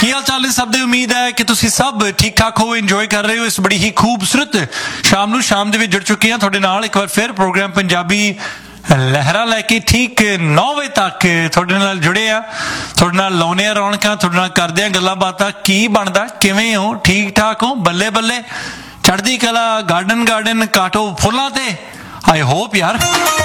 ਕੀ ਹਾਲ ਚਾਲ ਨੇ ਸਭ ਦੇ। ਉਮੀਦ ਹੈ ਕਿ ਤੁਸੀਂ ਸਭ ਠੀਕ ਠਾਕ ਹੋ, ਇੰਜੋਏ ਕਰ ਰਹੇ ਹੋ ਇਸ ਬੜੀ ਹੀ ਖੂਬਸੂਰਤ ਸ਼ਾਮ ਦੇ ਵਿੱਚ ਜੁੜ ਚੁੱਕੇ ਹਾਂ ਤੁਹਾਡੇ ਨਾਲ ਇੱਕ ਵਾਰ ਫਿਰ ਪ੍ਰੋਗਰਾਮ ਪੰਜਾਬੀ ਲਹਿਰਾ ਲੈ ਕੇ ਠੀਕ 9 ਵਜੇ ਤੱਕ ਤੁਹਾਡੇ ਨਾਲ ਜੁੜੇ ਆ, ਤੁਹਾਡੇ ਨਾਲ ਲਾਉਂਦੇ ਆ ਰੌਣਕਾਂ, ਤੁਹਾਡੇ ਨਾਲ ਕਰਦੇ ਆ ਗੱਲਾਂ ਬਾਤਾਂ। ਕੀ ਬਣਦਾ, ਕਿਵੇਂ ਹੋ, ਠੀਕ ਠਾਕ ਹੋ, ਬੱਲੇ ਬੱਲੇ, ਚੜ੍ਹਦੀ ਕਲਾ, ਗਾਰਡਨ ਕਾਟੋ ਫੁੱਲਾਂ ਤੇ। ਆਈ ਹੋਪ ਯਾਰ